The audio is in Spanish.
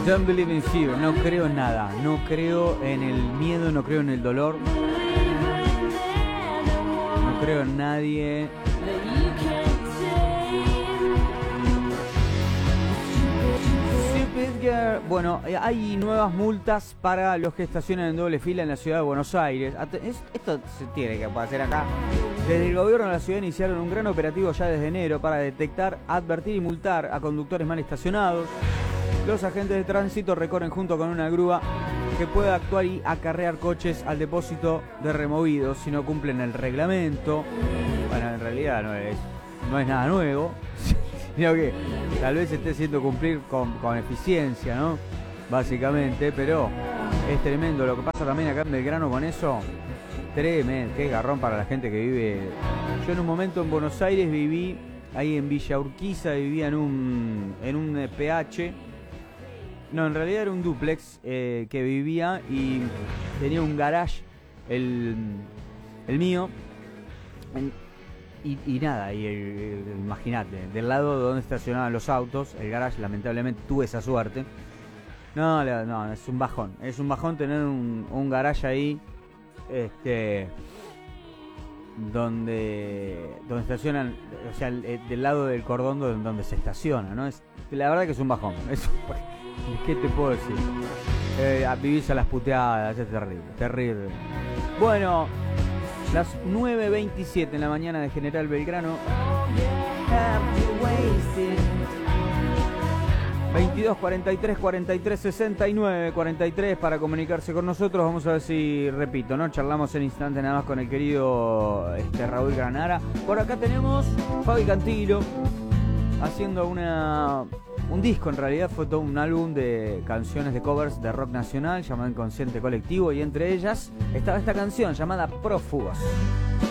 Don't believe in fear. No creo en nada. No creo en el miedo, no creo en el dolor. No creo en nadie. Bueno, hay nuevas multas para los que estacionan en doble fila en la ciudad de Buenos Aires. Esto se tiene que hacer acá. Desde el gobierno de la ciudad iniciaron un gran operativo ya desde enero para detectar, advertir y multar a conductores mal estacionados. Los agentes de tránsito recorren junto con una grúa que puede actuar y acarrear coches al depósito de removidos si no cumplen el reglamento. Bueno, en realidad no es nada nuevo, sino que tal vez se esté haciendo cumplir con eficiencia, ¿no? Básicamente, pero es tremendo lo que pasa también acá en Belgrano con eso. Tremendo, qué garrón para la gente que vive. Yo en un momento en Buenos Aires viví, ahí en Villa Urquiza, vivía en un PH. No, en realidad era un dúplex que vivía y tenía un garage, el mío. Y nada, imagínate, del lado de donde estacionaban los autos, el garage, lamentablemente tuve esa suerte. No, es un bajón tener un garage ahí, donde estacionan, o sea, del lado del cordón donde se estaciona, ¿no? La verdad que es un bajón. ¿Qué te puedo decir? Vivís a las puteadas, es terrible. Bueno, las 9:27 en la mañana de General Belgrano. 22 43 43 69 43 para comunicarse con nosotros. Vamos a ver si repito, ¿no? Charlamos en instante nada más con el querido Raúl Granara. Por acá tenemos Fabi Cantilo haciendo un disco, en realidad fue todo un álbum de canciones de covers de rock nacional llamado Inconsciente Colectivo, y entre ellas estaba esta canción llamada Prófugos.